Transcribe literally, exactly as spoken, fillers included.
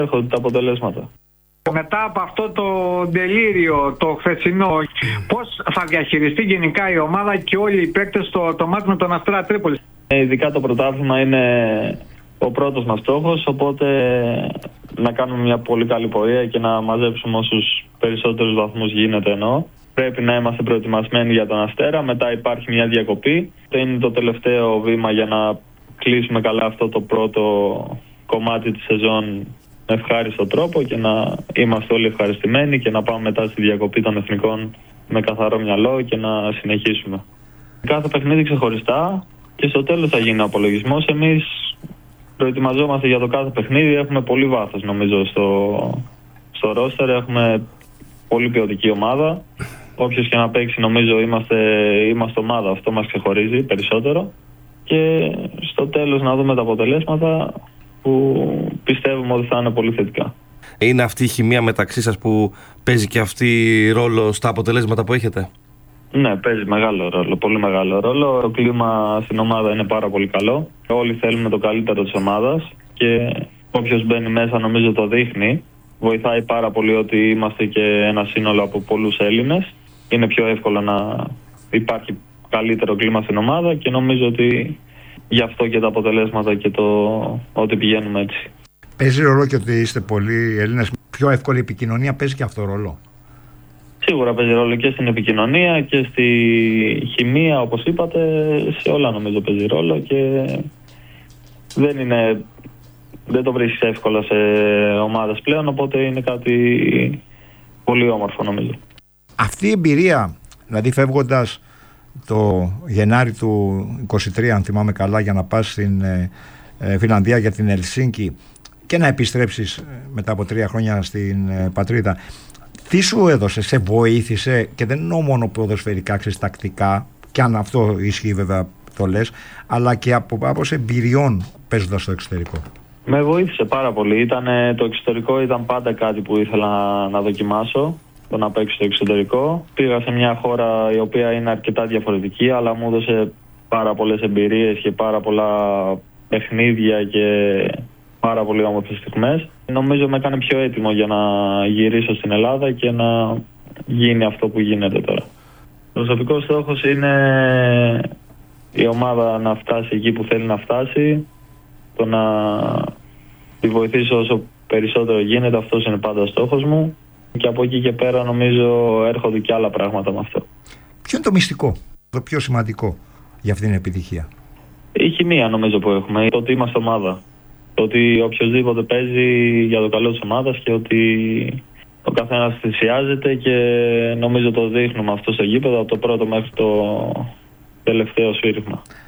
έρχονται τα αποτελέσματα. Μετά από αυτό το τελείριο, το χθεσινό, πώς θα διαχειριστεί γενικά η ομάδα και όλοι οι παίκτες το, το μάτι με τον Αστέρα Τρίπολης? Ειδικά το πρωτάθλημα είναι ο πρώτος μας στόχος, οπότε να κάνουμε μια πολύ καλή πορεία και να μαζέψουμε όσους περισσότερους βαθμούς γίνεται εννοώ. Πρέπει να είμαστε προετοιμασμένοι για τον Αστέρα, μετά υπάρχει μια διακοπή. Αυτό είναι το τελευταίο βήμα για να κλείσουμε καλά αυτό το πρώτο κομμάτι της σεζόν με ευχάριστο τρόπο και να είμαστε όλοι ευχαριστημένοι και να πάμε μετά στη διακοπή των εθνικών με καθαρό μυαλό και να συνεχίσουμε. Κάθε παιχνίδι ξεχωριστά και στο τέλος θα γίνει ο απολογισμός. Εμείς προετοιμαζόμαστε για το κάθε παιχνίδι, έχουμε πολύ βάθος νομίζω στο, στο ρόστερ, έχουμε πολύ ποιοτική ομάδα. Όποιος και να παίξει νομίζω είμαστε, είμαστε ομάδα, αυτό μας ξεχωρίζει περισσότερο. Και στο τέλος να δούμε τα αποτελέσματα που πιστεύουμε ότι θα είναι πολύ θετικά. Είναι αυτή η χημεία μεταξύ σας που παίζει και αυτή ρόλο στα αποτελέσματα που έχετε? Ναι, παίζει μεγάλο ρόλο, πολύ μεγάλο ρόλο. Το κλίμα στην ομάδα είναι πάρα πολύ καλό. Όλοι θέλουμε το καλύτερο της ομάδας και όποιος μπαίνει μέσα νομίζω το δείχνει. Βοηθάει πάρα πολύ ότι είμαστε και ένα σύνολο από πολλούς Έλληνες. Είναι πιο εύκολο να υπάρχει καλύτερο κλίμα στην ομάδα και νομίζω ότι γι' αυτό και τα αποτελέσματα και το ότι πηγαίνουμε έτσι. Παίζει ρόλο και ότι είστε πολλοί Έλληνες, πιο εύκολη επικοινωνία, παίζει και αυτό ρόλο? Σίγουρα παίζει ρόλο και στην επικοινωνία και στη χημεία, όπως είπατε, σε όλα νομίζω παίζει ρόλο και δεν είναι, δεν το βρίσκεις εύκολα σε ομάδες πλέον, οπότε είναι κάτι πολύ όμορφο νομίζω. Αυτή η εμπειρία, δηλαδή φεύγοντας το Γενάρη του είκοσι τρία, αν θυμάμαι καλά, για να πας στην ε, ε, Φιλανδία για την Ελσίνκη και να επιστρέψεις μετά από τρία χρόνια στην ε, πατρίδα, τι σου έδωσε, σε βοήθησε? Και δεν εννοώ μόνο ποδοσφαιρικά, ξέρεις, τακτικά, και αν αυτό ισχύει βέβαια το λες, αλλά και από άποψη εμπειριών παίζοντας στο εξωτερικό. Με βοήθησε πάρα πολύ. Ήτανε, το εξωτερικό ήταν πάντα κάτι που ήθελα να, να δοκιμάσω, το να παίξω στο εξωτερικό. Πήγα σε μια χώρα η οποία είναι αρκετά διαφορετική, αλλά μου έδωσε πάρα πολλές εμπειρίες και πάρα πολλά παιχνίδια και πάρα πολύ όμορφες στιγμές. Νομίζω με έκανε πιο έτοιμο για να γυρίσω στην Ελλάδα και να γίνει αυτό που γίνεται τώρα. Ο προσωπικός στόχος είναι η ομάδα να φτάσει εκεί που θέλει να φτάσει, το να τη βοηθήσω όσο περισσότερο γίνεται, αυτός είναι πάντα ο στόχος μου και από εκεί και πέρα νομίζω έρχονται και άλλα πράγματα με αυτό. Ποιο είναι το μυστικό, το πιο σημαντικό για αυτήν την επιτυχία? Η χημεία νομίζω που έχουμε, το ότι είμαστε ομάδα. Το ότι οποιοδήποτε παίζει για το καλό της ομάδας και ότι ο καθένας θυσιάζεται και νομίζω το δείχνουμε αυτό στο γήπεδο από το πρώτο μέχρι το τελευταίο σφύριγμα.